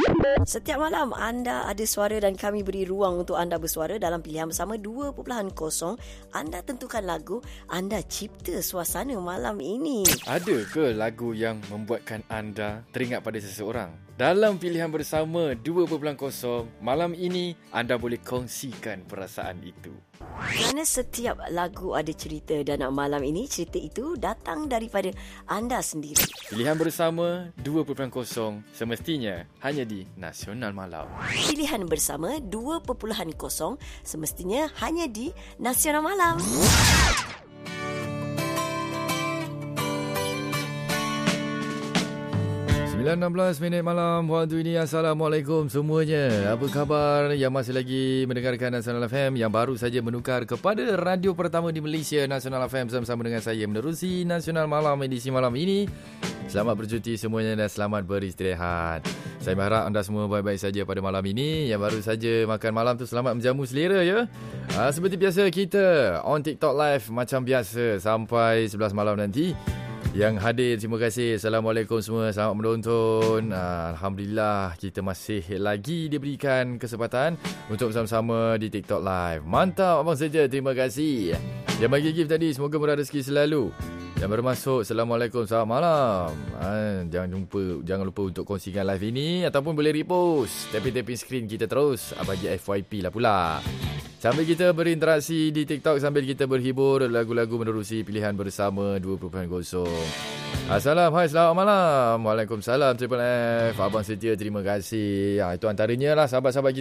Setiap malam anda ada suara dan kami beri ruang untuk anda bersuara dalam pilihan bersama 2.0. Anda tentukan lagu, anda cipta suasana malam ini. Ada ke lagu yang membuatkan anda teringat pada seseorang? Dalam pilihan bersama 2.0 malam ini, anda boleh kongsikan perasaan itu. Kerana setiap lagu ada cerita dan malam ini cerita itu datang daripada anda sendiri. Pilihan bersama 2.0 semestinya hanya di Nasional Malam. Pilihan bersama 2.0 semestinya hanya di Nasional Malam. 9.16 minit malam waktu ini. Assalamualaikum semuanya. Apa khabar yang masih lagi mendengarkan Nasional FM, yang baru saja menukar kepada radio pertama di Malaysia, Nasional FM, bersama dengan saya menerusi Nasional Malam edisi malam ini. Selamat bercuti semuanya dan selamat beristirahat. Saya berharap anda semua baik-baik saja pada malam ini. Yang baru saja makan malam tu selamat menjamu selera ya. Seperti biasa kita on TikTok live macam biasa sampai 11 malam nanti. Yang hadir, terima kasih. Assalamualaikum semua. Selamat menonton. Alhamdulillah, kita masih lagi diberikan kesempatan untuk bersama-sama di TikTok Live. Mantap, abang saja. Terima kasih. Yang bagi gift tadi, semoga murah rezeki selalu. Yang baru masuk, Assalamualaikum, selamat malam. Jangan lupa untuk kongsikan live ini ataupun boleh repost. Tapping screen kita terus. Bagi FYP lah pula. Sambil kita berinteraksi di TikTok, sambil kita berhibur lagu-lagu menerusi pilihan bersama 2.0. Hai, selamat malam. Waalaikumsalam, Triple F. Abang setia, terima kasih. Itu antaranya lah sahabat-sahabat kita